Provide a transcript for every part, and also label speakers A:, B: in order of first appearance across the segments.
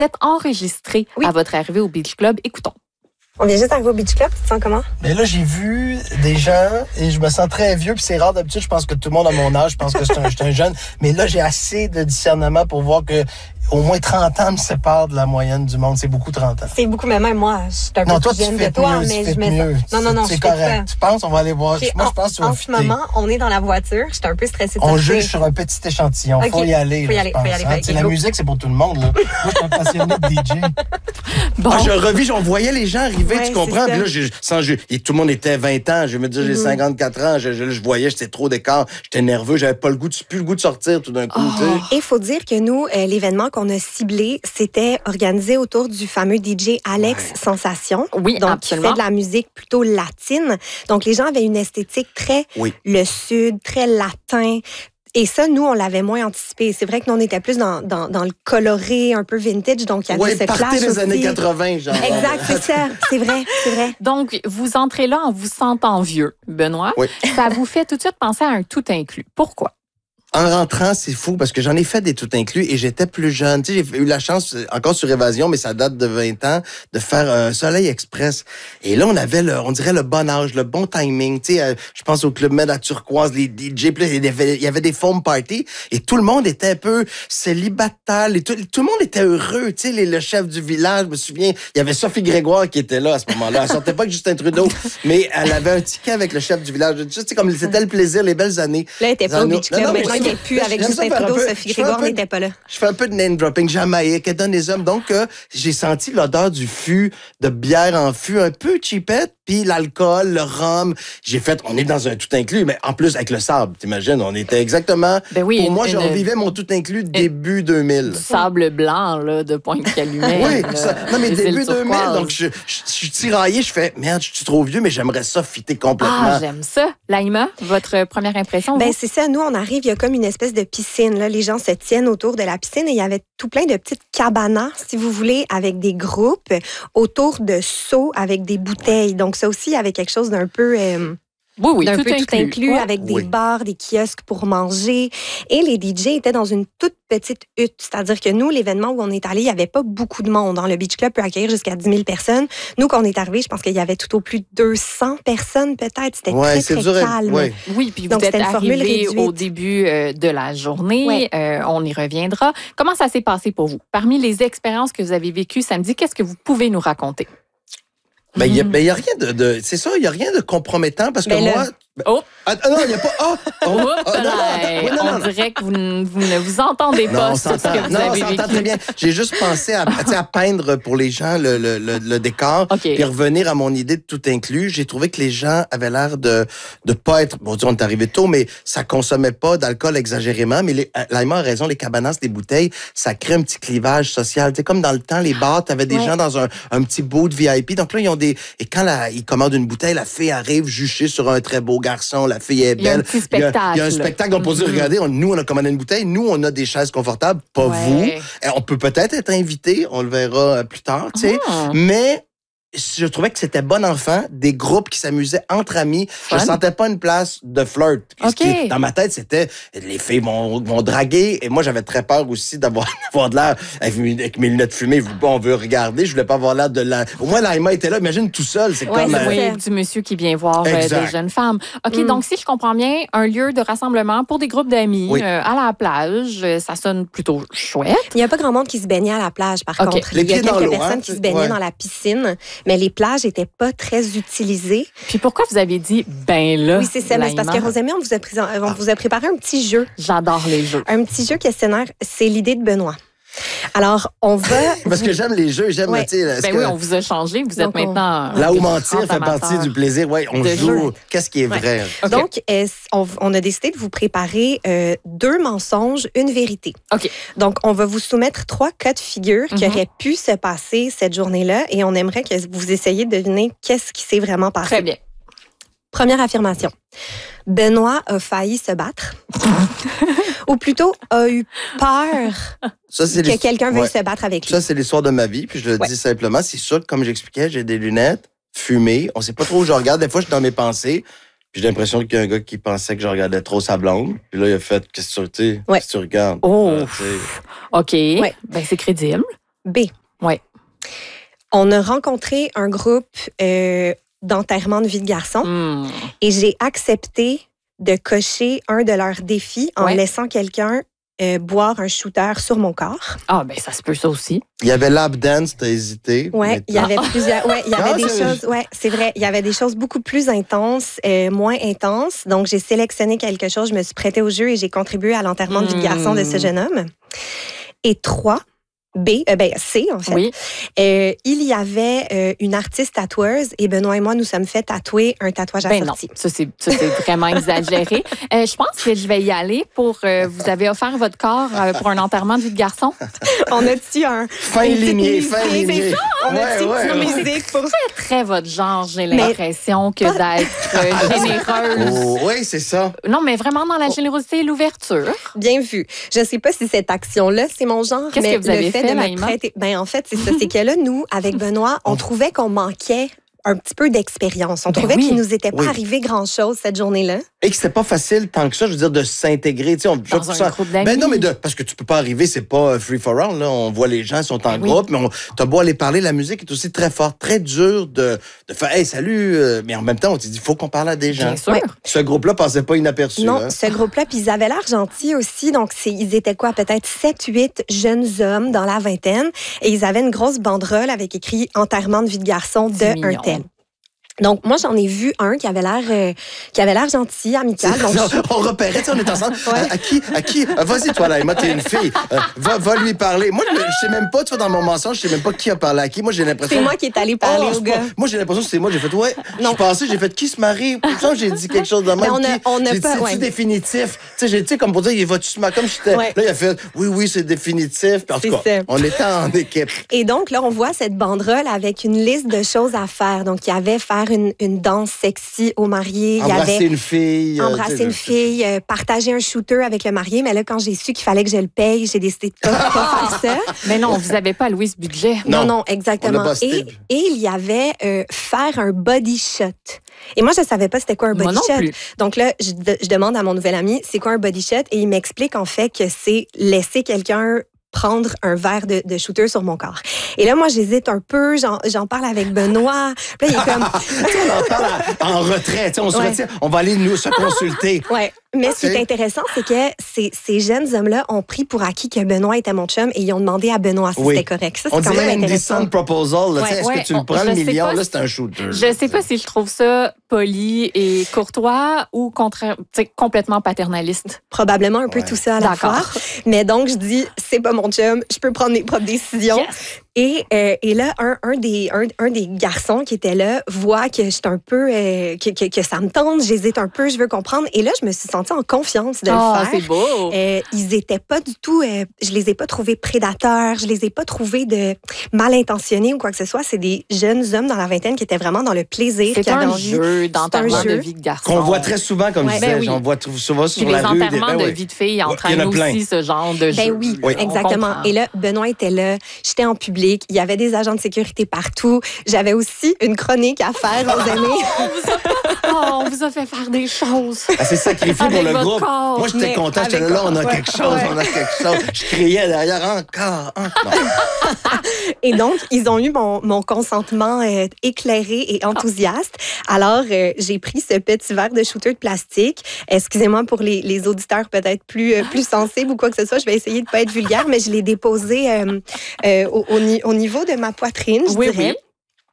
A: êtes enregistré à votre arrivée au Beach Club. Écoutons.
B: On vient juste d'arriver au Beach Club, tu te sens comment?
C: Mais là, j'ai vu des gens et je me sens très vieux. Puis c'est rare d'habitude, je pense que tout le monde à mon âge, je pense que je suis un jeune. Mais là, j'ai assez de discernement pour voir que au moins 30 ans me séparent de la moyenne du monde. C'est beaucoup 30 ans.
B: C'est beaucoup, mais même moi, je suis un peu plus jeune que toi, mais je me sens... Non,
C: c'est correct. Tu penses, on va aller voir. Moi, je pense que tu vas
B: En ce moment, on est dans la voiture. Je suis un peu stressée de ça.
C: On juge sur un petit échantillon. Okay. Faut y aller. Faut y aller. La musique, c'est pour tout le monde. Là. Moi, je suis un passionné de DJ.
D: Bon. Je revis, on voyait les gens arriver, tu comprends? Puis là, tout le monde était 20 ans. Je me disais, j'ai 54 ans. Je voyais, j'étais trop d'écart. J'étais nerveux. J'avais pas plus le goût de sortir tout d'un coup.
B: Et il faut dire que nous, l'événement qu'on a ciblé, c'était organisé autour du fameux DJ Alex Sensation.
A: Oui,
B: donc,
A: absolument.
B: Qui fait de la musique plutôt latine. Donc, les gens avaient une esthétique très le sud, très latin. Et ça, nous, on l'avait moins anticipé. C'est vrai que nous, on était plus dans le coloré, un peu vintage. Donc, il y avait ce clash
D: des
B: aussi.
D: années 80, genre.
B: Exact, c'est ça. C'est vrai.
A: Donc, vous entrez là en vous sentant vieux, Benoît.
D: Oui.
A: Ça vous fait tout de suite penser à un tout inclus. Pourquoi?
D: En rentrant, c'est fou parce que j'en ai fait des tout inclus et j'étais plus jeune. Tu sais, j'ai eu la chance, encore sur Évasion, mais ça date de 20 ans, de faire un Soleil Express. Et là, on avait on dirait le bon âge, le bon timing. Tu sais, je pense au Club Med à Turquoise, les DJ, puis il y avait des foam parties et tout le monde était un peu célibataire. Tout le monde était heureux. Tu sais, le chef du village, je me souviens, il y avait Sophie Grégoire qui était là à ce moment-là. Elle sortait pas avec Justin Trudeau, mais elle avait un ticket avec le chef du village. Tu sais, comme c'était le plaisir, les belles années.
B: Là, elle était pas au Beach Club, il n'y a plus avec Justin Trudeau, Sophie Grégoire n'était pas là.
D: Je fais un peu de name dropping, Jamaïque, elle donne les hommes. Donc, j'ai senti l'odeur du fût, de bière en fût, un peu cheapette, puis l'alcool, le rhum. On est dans un tout inclus, mais en plus avec le sable, t'imagines, on était exactement... pour moi, je revivais mon tout inclus début 2000.
A: Du sable blanc, là, de Pointe-Calumet.
D: Oui, non, mais début 2000, donc je suis tiraillé, je fais, merde, je suis trop vieux, mais j'aimerais ça fitter complètement.
A: Ah, j'aime ça. Laïma, votre première impression?
B: C'est ça, nous, on arrive, il y a comme une espèce de piscine. Là, les gens se tiennent autour de la piscine et il y avait tout plein de petites cabanas, si vous voulez, avec des groupes autour de seaux avec des bouteilles. Donc, ça aussi, il y avait quelque chose d'un peu...
A: Oui,
B: d'un
A: tout
B: peu tout inclus avec des bars, des kiosques pour manger. Et les DJ étaient dans une toute petite hutte. C'est-à-dire que nous, l'événement où on est allé, il n'y avait pas beaucoup de monde. Le Beach Club peut accueillir jusqu'à 10 000 personnes. Nous, quand on est arrivé, je pense qu'il y avait tout au plus 200 personnes peut-être. C'était très calme.
A: Oui, puis vous êtes arrivé au début de la journée. On y reviendra. Comment ça s'est passé pour vous? Parmi les expériences que vous avez vécues samedi, qu'est-ce que vous pouvez nous raconter?
D: Il y a rien c'est ça, il y a rien de compromettant parce que moi...
A: non,
D: il n'y a pas...
A: On dirait que vous ne vous entendez pas sur ce que vous avez vécu.
D: Non, on s'entend très bien. J'ai juste pensé à peindre pour les gens le décor, puis revenir à mon idée de tout inclus. J'ai trouvé que les gens avaient l'air de pas être... Bon, on est arrivé tôt, mais ça consommait pas d'alcool exagérément. Mais Laïma a raison, les cabanas, les bouteilles, ça crée un petit clivage social. Tu sais, comme dans le temps, les bars, t'avais des gens dans un petit booth VIP. Donc là, ils ont et quand ils commandent une bouteille, la fille arrive juchée sur un très beau garçon, la fille est belle.
A: Il y a un petit spectacle.
D: Il y a un spectacle, donc pour dire, regardez, nous, on a commandé une bouteille, nous, on a des chaises confortables, pas vous. On peut peut-être être invité, on le verra plus tard, tu sais, mais... Je trouvais que c'était bon enfant, des groupes qui s'amusaient entre amis. Je sentais pas une place de flirt. Dans ma tête, c'était les filles vont draguer. Et moi, j'avais très peur aussi d'avoir de l'air avec mes lunettes fumées. On veut regarder. Je voulais pas avoir l'air de la... Au moins, Laïma était là. Imagine tout seul. C'est comme...
A: du monsieur qui vient voir des jeunes femmes. OK, donc si je comprends bien, un lieu de rassemblement pour des groupes d'amis à la plage, ça sonne plutôt chouette.
B: Il n'y a pas grand monde qui se baignait à la plage, par contre. Il y a quelques personnes qui se baignaient dans la piscine. Mais les plages n'étaient pas très utilisées.
A: Puis pourquoi vous avez dit, là?
B: Oui, c'est ça. Mais c'est parce que Rosemée, on vous a préparé un petit jeu.
A: J'adore les jeux.
B: Un petit jeu questionnaire. C'est l'idée de Benoît. Alors, on va...
D: Parce que j'aime les jeux, j'aime...
A: Oui, on vous a changé. Vous êtes maintenant...
D: Là où mentir fait partie du plaisir. Oui, on joue. Qu'est-ce qui est vrai?
B: Okay. Donc, on a décidé de vous préparer 2 mensonges, une vérité.
A: OK.
B: Donc, on va vous soumettre 3 cas de figure qui auraient pu se passer cette journée-là et on aimerait que vous essayiez de deviner qu'est-ce qui s'est vraiment passé.
A: Très bien.
B: Première affirmation. Benoît a failli se battre. Ou plutôt, a eu peur que quelqu'un veuille se battre avec lui.
D: Ça, c'est l'histoire de ma vie. Puis je le dis simplement, c'est sûr que, comme j'expliquais, j'ai des lunettes fumées. On sait pas trop où je regarde. Des fois, je suis dans mes pensées. Puis j'ai l'impression qu'il y a un gars qui pensait que je regardais trop sa blonde. Puis là, il a fait, qu'est-ce que tu regardes?
A: Oh, OK. Ben, c'est crédible.
B: B.
A: Oui.
B: On a rencontré un groupe d'enterrement de vie de garçon et j'ai accepté de cocher un de leurs défis en laissant quelqu'un boire un shooter sur mon corps.
A: Ah, ben ça se peut ça aussi.
D: Il y avait lap dance, t'as hésité.
B: Oui, il y avait plusieurs. Ouais, il y avait des choses. Ouais, c'est vrai. Il y avait des choses beaucoup plus intenses, moins intenses. Donc, j'ai sélectionné quelque chose, je me suis prêtée au jeu et j'ai contribué à l'enterrement de vie de garçon de ce jeune homme. Et 3. C, en fait.
A: Oui.
B: Il y avait une artiste tatoueuse et Benoît et moi, nous sommes fait tatouer un tatouage assorti.
A: Non, ça c'est vraiment exagéré. Je pense que je vais y aller pour... vous avez offert votre corps pour un enterrement de vie de garçon?
B: On a-tu un...
D: Fin lignée.
B: C'est ça, on a-tu une musique pour ça?
A: C'est très votre genre, j'ai l'impression que d'être généreuse.
D: Oh, oui, c'est ça.
A: Non, mais vraiment dans la générosité et l'ouverture.
B: Bien vu. Je ne sais pas si cette action-là, c'est mon genre,
A: Qu'est-ce
B: mais
A: que vous avez fait?
B: En fait, c'est ça. C'est que là, nous, avec Benoît, on trouvait qu'on manquait un petit peu d'expérience. On trouvait qu'il nous était pas arrivé grand-chose cette journée-là.
D: Et que c'était pas facile tant que ça, je veux dire, de s'intégrer. Tu sais,
A: dans un groupe d'amis.
D: Ben non, mais parce que tu peux pas arriver, c'est pas free for all. Là. On voit les gens, ils sont en groupe, mais t'as beau aller parler, la musique est aussi très forte, très dur de faire « Hey, salut! » Mais en même temps, on s'est dit, il faut qu'on parle à des gens.
A: Bien sûr.
B: Ouais.
D: Ce groupe-là passait pas inaperçu.
B: Non, ce groupe-là, puis ils avaient l'air gentils aussi. Donc, ils étaient quoi? Peut-être 7-8 jeunes hommes dans la vingtaine. Et ils avaient une grosse banderole avec écrit « Enterrement de vie de garçon de un tel ». Donc, moi, j'en ai vu un qui avait l'air gentil, amical. Donc,
D: on repérait, on est ensemble. À qui? Vas-y, toi, là, Emma, t'es une fille. Va lui parler. Moi, je sais même pas, tu vois, dans mon mensonge, je sais même pas qui a parlé à qui. Moi, j'ai l'impression...
B: C'est moi qui est allé parler au gars.
D: Moi, j'ai l'impression que c'est moi. J'ai fait, je suis passé, j'ai fait qui se marie? Pourtant, j'ai dit quelque chose de même.
B: On n'a pas...
D: C'est-tu définitif? Tu sais, comme pour dire, il va-tu se marier? Comme j'étais... Là, il a fait, oui, c'est définitif. Puis en tout cas, on était en équipe.
B: Et donc, là, on voit cette banderole avec une liste de choses à faire. Donc, il y avait faire une danse sexy au marié.
D: Embrasser une fille.
B: Embrasser une fille, partager un shooter avec le marié. Mais là, quand j'ai su qu'il fallait que je le paye, j'ai décidé de pas faire ça.
A: Mais non, vous n'avez pas alloué ce budget.
B: Non, exactement. Et il y avait faire un body shot. Et moi, je savais pas c'était quoi un body shot. Plus. Donc là, je demande à mon nouvel ami, c'est quoi un body shot? Et il m'explique en fait que c'est laisser quelqu'un prendre un verre de shooter sur mon corps. Et là, moi, j'hésite un peu. J'en parle avec Benoît. Puis là, il est comme...
D: on en parle en retrait. On se retire. On va aller nous se consulter.
B: Ouais. Mais ce qui est intéressant, c'est que ces jeunes hommes-là ont pris pour acquis que Benoît était mon chum et ils ont demandé à Benoît si c'était correct. Ça, c'est quand même intéressant.
D: On dirait proposal. Est-ce que tu le prends le million? Là, c'est un shooter.
A: Je sais pas si je trouve ça poli et courtois ou complètement paternaliste.
B: Probablement un peu tout ça à la fois. Mais donc, je dis, c'est pas mon chum, je peux prendre mes propres décisions. Yes. Et là, un des garçons qui était là voit que je suis un peu... que ça me tente, j'hésite un peu, je veux comprendre. Et là, je me suis sentie en confiance de le faire.
A: C'est beau!
B: Ils étaient pas du tout... je les ai pas trouvés prédateurs, je les ai pas trouvés de mal intentionnés ou quoi que ce soit. C'est des jeunes hommes dans la vingtaine qui étaient vraiment dans le plaisir.
A: C'est un jeu d'enterrement de vie de garçon.
D: Qu'on voit très souvent, comme je disais. J'en vois souvent sur la rue.
A: Les enterrements de vie de filles entraînent aussi ce genre de jeu.
B: Oui, exactement. Et là, Benoît était là, j'étais en public. Il y avait des agents de sécurité partout. J'avais aussi une chronique à faire aux amis.
A: On vous a fait faire des choses.
D: C'est sacrifié pour le groupe.
A: Corps.
D: Moi, j'étais content. J'étais là, on a quelque chose, on a quelque chose. Je criais derrière encore.
B: Et donc, ils ont eu mon consentement éclairé et enthousiaste. Alors, j'ai pris ce petit verre de shooter de plastique. Excusez-moi pour les auditeurs peut-être plus sensibles ou quoi que ce soit. Je vais essayer de ne pas être vulgaire, mais je l'ai déposé au niveau de ma poitrine, je dirais. Oui.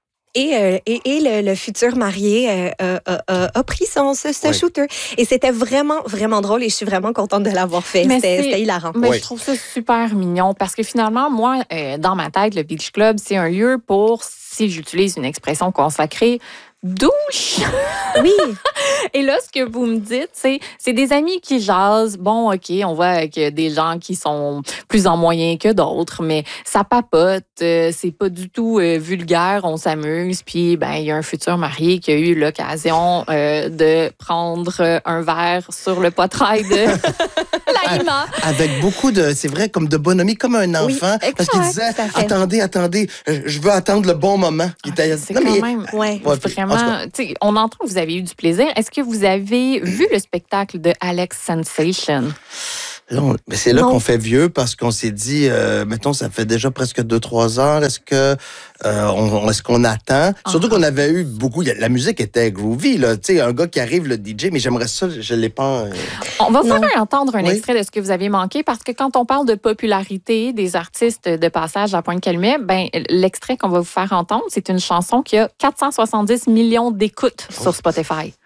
B: Et le futur marié a pris ce shooter. Et c'était vraiment, vraiment drôle et je suis vraiment contente de l'avoir fait. C'était hilarant.
A: Mais je trouve ça super mignon parce que finalement, moi, dans ma tête, le Beach Club, c'est un lieu pour, si j'utilise une expression consacrée, douche.
B: Oui.
A: Et là, ce que vous me dites, c'est des amis qui jasent. Bon, OK, on voit avec des gens qui sont plus en moyen que d'autres, mais ça papote. C'est pas du tout vulgaire. On s'amuse. Puis, il y a un futur marié qui a eu l'occasion de prendre un verre sur le poitrail de Laïma.
D: Avec beaucoup de, c'est vrai, comme de bonhomie, comme un enfant. Oui, parce qu'il disait, attendez, je veux attendre le bon moment.
A: C'est quand même, vraiment, on entend que vous avez eu du plaisir. Est-ce que vous avez vu le spectacle de Alex Sensation?
D: Mais c'est là qu'on fait vieux parce qu'on s'est dit, mettons, ça fait déjà presque 2-3 heures. Est-ce qu'on attend? Surtout qu'on avait eu beaucoup. La musique était groovy, là. Tu sais, un gars qui arrive, le DJ, mais j'aimerais ça, je l'ai pas.
A: On va faire entendre un extrait de ce que vous avez manqué parce que quand on parle de popularité des artistes de passage à Pointe-Calumet, ben, l'extrait qu'on va vous faire entendre, c'est une chanson qui a 470 millions d'écoutes sur Spotify.